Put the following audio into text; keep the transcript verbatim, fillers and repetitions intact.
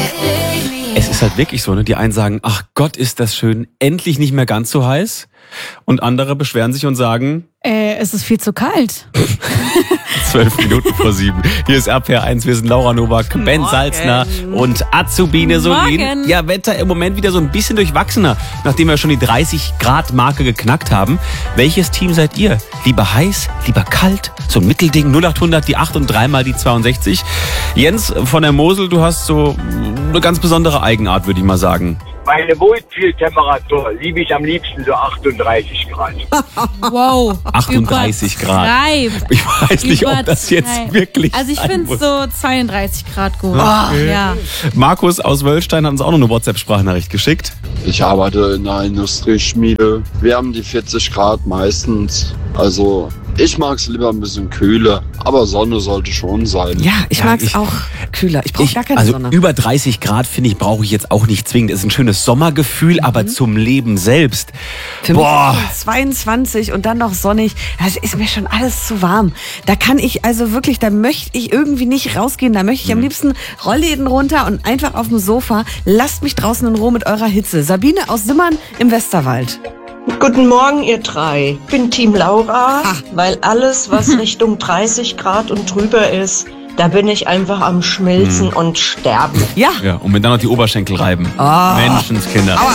Es ist halt wirklich so, ne? Die einen sagen, ach Gott, ist das schön, endlich nicht mehr ganz so heiß. Und andere beschweren sich und sagen, Äh, es ist viel zu kalt. zwölf Minuten vor sieben. Hier ist R P R eins, wir sind Laura Nowak, Ben Salzner und Azubine Solin. Morgen. Ja, Wetter im Moment wieder so ein bisschen durchwachsener, nachdem wir schon die dreißig Grad Marke geknackt haben. Welches Team seid ihr? Lieber heiß, lieber kalt? So ein Mittelding, null acht hundert, die acht und dreimal die zweiundsechzig. Jens von der Mosel, du hast so eine ganz besondere Eigenart, würde ich mal sagen. Meine Wohlfühltemperatur liebe ich am liebsten so achtunddreißig Grad. Wow. achtunddreißig Grad. Übertreib. Ich weiß nicht, ob das jetzt Übertreib. wirklich Also ich sein finde muss. so zweiunddreißig Grad gut. Okay. Ja. Markus aus Wöllstein hat uns auch noch eine WhatsApp-Sprachnachricht geschickt. Ich arbeite in einer Industrieschmiede. Wir haben die vierzig Grad meistens. Also ich mag es lieber ein bisschen kühler, aber Sonne sollte schon sein. Ja, ich Ja, mag's ich- auch kühler. Ich brauche Ich, gar keine also Sonne. über dreißig Grad, finde ich, brauche ich jetzt auch nicht zwingend. Es ist ein schönes Sommergefühl, aber zum Leben selbst. Für Boah. mich ist zweiundzwanzig und dann noch sonnig. Das ist mir schon alles zu warm. Da kann ich also wirklich, da möchte ich irgendwie nicht rausgehen. Da möchte ich am liebsten Rollläden runter und einfach auf dem Sofa. Lasst mich draußen in Ruhe mit eurer Hitze. Sabine aus Simmern im Westerwald. Guten Morgen, ihr drei. Ich bin Team Laura, weil alles, was Richtung dreißig Grad und drüber ist, da bin ich einfach am Schmilzen und Sterben. Ja. Ja, und wenn dann noch die Oberschenkel reiben. Ah. Menschenskinder.